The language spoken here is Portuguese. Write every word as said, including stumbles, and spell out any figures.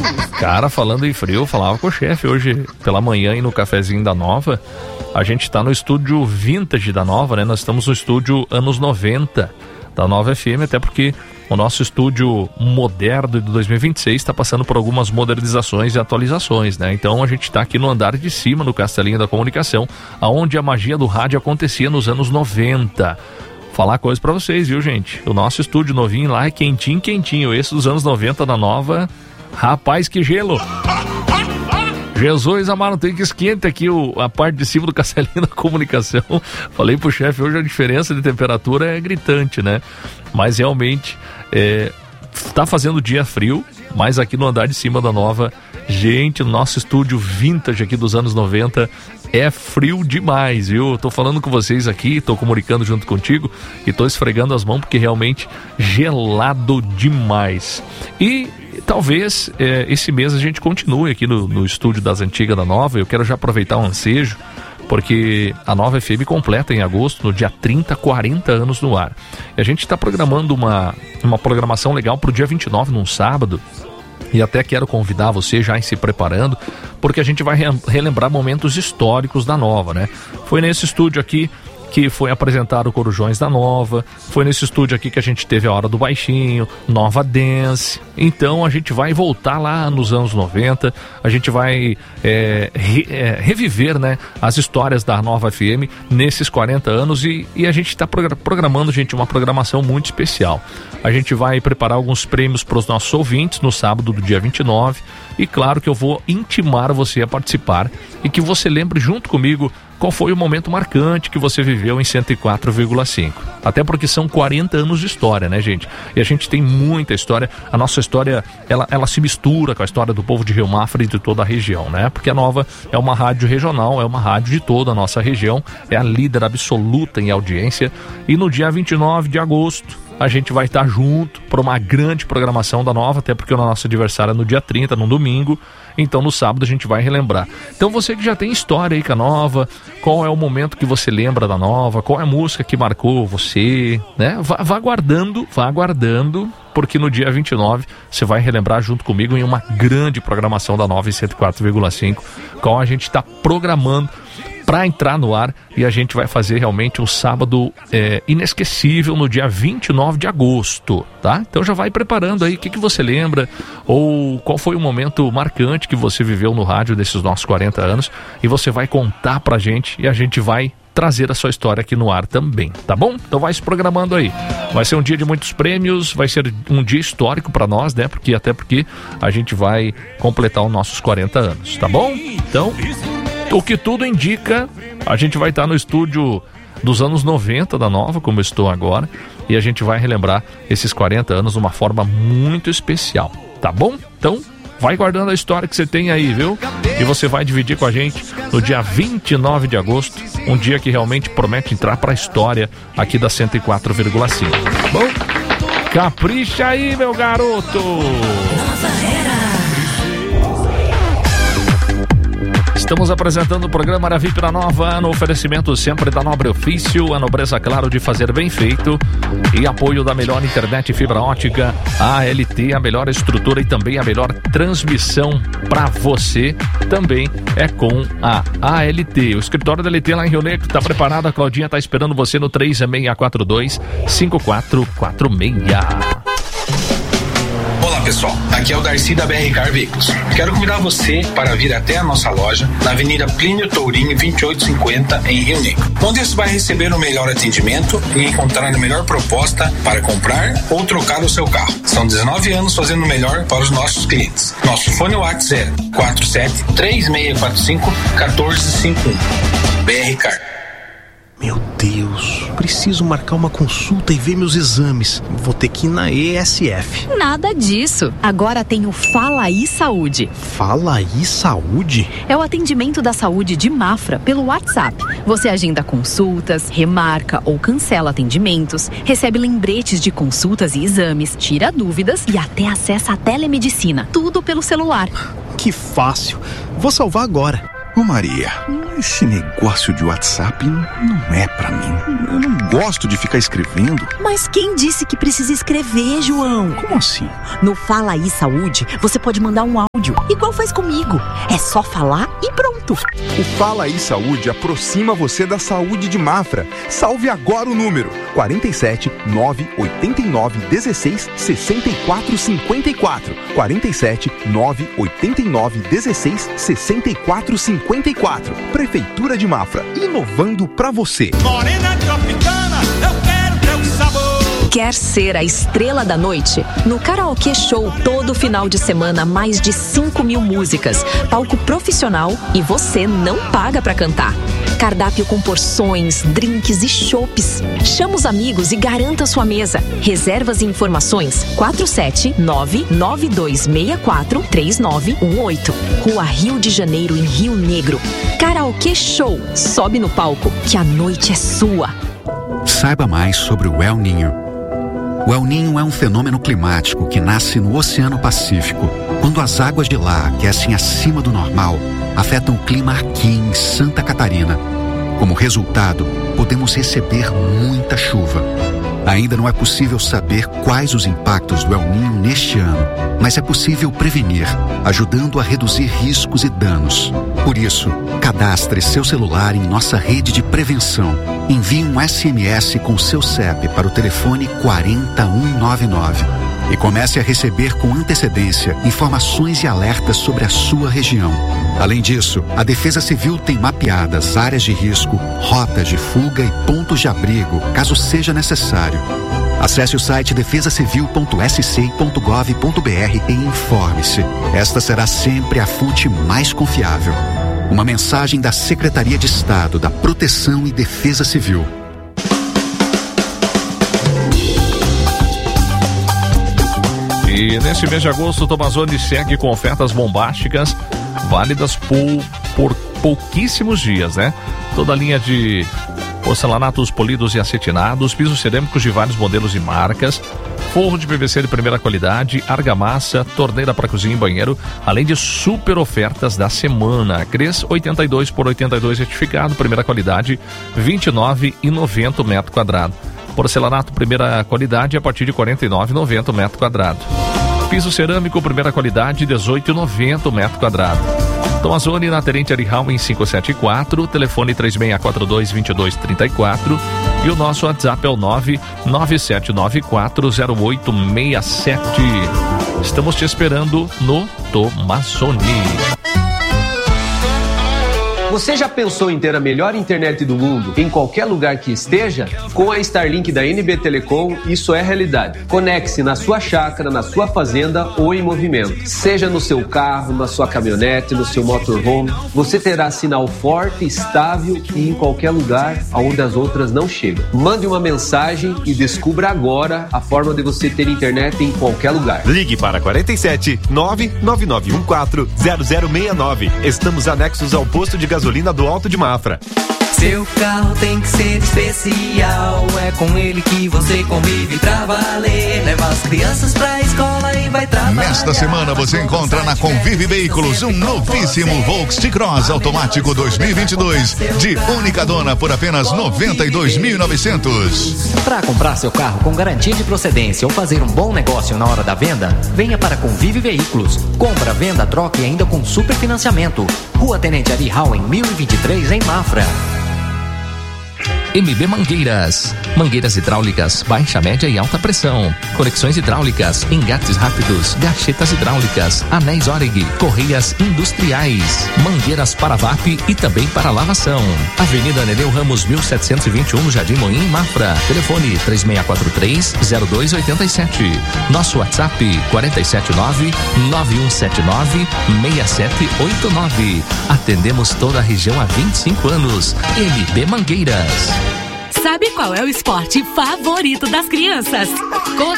Cara, falando em frio, eu falava com o chefe hoje pela manhã e no cafezinho da Nova. A gente tá no estúdio vintage da Nova, né? Nós estamos no estúdio anos noventa da Nova F M, até porque o nosso estúdio moderno de dois mil e vinte e seis está passando por algumas modernizações e atualizações, né? Então a gente está aqui no andar de cima, no Castelinho da Comunicação, aonde a magia do rádio acontecia nos anos noventa. Falar coisa pra vocês, viu, gente? O nosso estúdio novinho lá é quentinho, quentinho. Esse dos anos noventa da Nova, rapaz, que gelo! Jesus amado, tem que esquenta aqui o, a parte de cima do Castelinho da Comunicação. Falei pro chefe, hoje a diferença de temperatura é gritante, né? Mas realmente, é, tá fazendo dia frio, mas aqui no andar de cima da Nova, gente, no nosso estúdio vintage aqui dos anos noventa, é frio demais, viu? Tô falando com vocês aqui, tô comunicando junto contigo e tô esfregando as mãos porque realmente gelado demais. E talvez é, esse mês a gente continue aqui no, no estúdio das antigas da Nova. Eu quero já aproveitar o ensejo, porque a Nova F M completa em agosto, no dia trinta, quarenta anos no ar. E a gente está programando uma, uma programação legal para o dia vinte e nove, num sábado. E até quero convidar você já a ir se preparando, porque a gente vai re- relembrar momentos históricos da Nova, né? Foi nesse estúdio aqui que foi apresentado o Corujões da Nova, foi nesse estúdio aqui que a gente teve a Hora do Baixinho, Nova Dance. Então a gente vai voltar lá nos anos noventa, a gente vai é, re, é, reviver, né, as histórias da Nova F M nesses quarenta anos e, e a gente está programando, gente, uma programação muito especial. A gente vai preparar alguns prêmios para os nossos ouvintes no sábado do dia vinte e nove e claro que eu vou intimar você a participar e que você lembre junto comigo qual foi o momento marcante que você viveu em cento e quatro vírgula cinco. Até porque são quarenta anos de história, né, gente? E a gente tem muita história. A nossa história, ela, ela se mistura com a história do povo de Rio Mafra e de toda a região, né? Porque a Nova é uma rádio regional, é uma rádio de toda a nossa região, é a líder absoluta em audiência. E no dia vinte e nove de agosto, a gente vai estar junto para uma grande programação da Nova, até porque o nosso aniversário é no dia trinta, no domingo. Então no sábado a gente vai relembrar. Então você que já tem história aí com a Nova, qual é o momento que você lembra da Nova, qual é a música que marcou você, né? Vá, vá guardando, vá guardando, porque no dia vinte e nove você vai relembrar junto comigo em uma grande programação da Nova em cento e quatro vírgula cinco, qual a gente está programando para entrar no ar e a gente vai fazer realmente um sábado é, inesquecível no dia vinte e nove de agosto, tá? Então já vai preparando aí o que, que você lembra ou qual foi o momento marcante que você viveu no rádio desses nossos quarenta anos e você vai contar pra gente e a gente vai trazer a sua história aqui no ar também, tá bom? Então vai se programando aí. Vai ser um dia de muitos prêmios, vai ser um dia histórico para nós, né? Porque até porque a gente vai completar os nossos quarenta anos, tá bom? Então, o que tudo indica, a gente vai estar no estúdio dos anos noventa da Nova, como eu estou agora, e a gente vai relembrar esses quarenta anos de uma forma muito especial, tá bom? Então, vai guardando a história que você tem aí, viu? E você vai dividir com a gente no dia vinte e nove de agosto, um dia que realmente promete entrar para a história aqui da cento e quatro vírgula cinco. Bom, capricha aí, meu garoto! Estamos apresentando o programa Ara V I P da Nova, no oferecimento sempre da Nobre Ofício, a nobreza, claro, de fazer bem feito, e apoio da melhor internet fibra ótica, a L T, a melhor estrutura e também a melhor transmissão para você, também é com a A L T. O escritório da L T lá em Rio Negro está preparado, a Claudinha está esperando você no três seis quatro dois, cinco quatro quatro seis. Olá pessoal, aqui é o Darcy da B R Car Veículos. Quero convidar você para vir até a nossa loja na Avenida Plínio Tourinho vinte e oito cinquenta em Rio Negro, onde você vai receber o melhor atendimento e encontrar a melhor proposta para comprar ou trocar o seu carro. São dezenove anos fazendo o melhor para os nossos clientes. Nosso fone WhatsApp é quatro sete três seis quatro cinco um quatro cinco um. B R Car. Meu Deus, preciso marcar uma consulta e ver meus exames. Vou ter que ir na E S F. Nada disso. Agora tem o Fala Aí Saúde. Fala Aí Saúde? É o atendimento da saúde de Mafra pelo WhatsApp. Você agenda consultas, remarca ou cancela atendimentos, recebe lembretes de consultas e exames, tira dúvidas e até acessa a telemedicina. Tudo pelo celular. Que fácil. Vou salvar agora. Ô Maria, esse negócio de WhatsApp não é pra mim. Eu não gosto de ficar escrevendo. Mas quem disse que precisa escrever, João? Como assim? No Fala Aí Saúde, você pode mandar um áudio, igual faz comigo. É só falar e pronto. O Fala Aí Saúde aproxima você da saúde de Mafra. Salve agora o número quarenta e sete, nove, oitenta e nove, dezesseis, sessenta e quatro, cinquenta e quatro. quarenta e sete, nove, oitenta e nove, dezesseis, sessenta e quatro, cinquenta e quatro. Prefeitura de Mafra, inovando pra você. Morena tropicana, eu quero teu sabor. Quer ser a estrela da noite? No Karaokê Show, todo final de semana, mais de cinco mil músicas, palco profissional e você não paga pra cantar. Cardápio com porções, drinks e chopes. Chama os amigos e garanta sua mesa. Reservas e informações quatro sete nove, nove dois seis quatro, três nove um oito. Rua Rio de Janeiro, em Rio Negro. Karaokê Show. Sobe no palco, que a noite é sua. Saiba mais sobre o El Niño. O El Niño é um fenômeno climático que nasce no Oceano Pacífico. Quando as águas de lá aquecem acima do normal, afetam o clima aqui em Santa Catarina. Como resultado, podemos receber muita chuva. Ainda não é possível saber quais os impactos do El Niño neste ano, mas é possível prevenir, ajudando a reduzir riscos e danos. Por isso, cadastre seu celular em nossa rede de prevenção. Envie um S M S com seu C E P para o telefone quatro zero um nove nove e comece a receber com antecedência informações e alertas sobre a sua região. Além disso, a Defesa Civil tem mapeadas áreas de risco, rotas de fuga e pontos de abrigo, caso seja necessário. Acesse o site defesa civil ponto s c ponto gov ponto b r e informe-se. Esta será sempre a fonte mais confiável. Uma mensagem da Secretaria de Estado da Proteção e Defesa Civil. E neste mês de agosto, o Tomazoni segue com ofertas bombásticas, válidas por, por pouquíssimos dias, né? Toda a linha de porcelanatos polidos e acetinados, pisos cerâmicos de vários modelos e marcas, forro de P V C de primeira qualidade, argamassa, torneira para cozinha e banheiro, além de super ofertas da semana. Cres oitenta e dois por oitenta e dois retificado, primeira qualidade, vinte e nove reais e noventa centavos metro quadrado. Porcelanato primeira qualidade a partir de quarenta e nove reais e noventa centavos metro quadrado. Piso cerâmico primeira qualidade, dezoito reais e noventa centavos metro quadrado. Tomazoni na Tenente Arihal em quinhentos e setenta e quatro, telefone três seis quatro dois, dois dois três quatro e o nosso WhatsApp é o nove nove sete nove quatro zero oito seis sete. Estamos te esperando no Tomazoni. Você já pensou em ter a melhor internet do mundo em qualquer lugar que esteja? Com a Starlink da N B Telecom, isso é realidade. Conecte-se na sua chácara, na sua fazenda ou em movimento. Seja no seu carro, na sua caminhonete, no seu motorhome, você terá sinal forte, estável e em qualquer lugar onde as outras não chegam. Mande uma mensagem e descubra agora a forma de você ter internet em qualquer lugar. Ligue para quarenta e sete, nove nove nove um quatro, zero zero seis nove. Estamos anexos ao posto de gasolina gasolina do Alto de Mafra. Seu carro tem que ser especial, é com ele que você convive pra valer. Leva as crianças pra escola e vai trabalhar. Nesta semana você encontra na Convive Veículos um novíssimo Volkswagen T-Cross automático dois mil e vinte e dois de única dona por apenas noventa e dois mil e novecentos. Para comprar seu carro com garantia de procedência ou fazer um bom negócio na hora da venda, venha para Convive Veículos. Compra, venda, troca e ainda com super financiamento. Rua Tenente Arihal em mil e vinte e três em Mafra. M B Mangueiras. Mangueiras hidráulicas, baixa, média e alta pressão. Conexões hidráulicas, engates rápidos, gachetas hidráulicas, anéis Oreg, correias industriais, mangueiras para V A P e também para lavação. Avenida Nereu Ramos, mil setecentos e vinte e um, no Jardim Moinho, Mafra. Telefone três seis quatro três, zero dois oito sete. Nosso WhatsApp quatro sete nove, nove um sete nove, seis sete oito nove. Atendemos toda a região há vinte e cinco anos. M B Mangueiras. Sabe qual é o esporte favorito das crianças? Correr.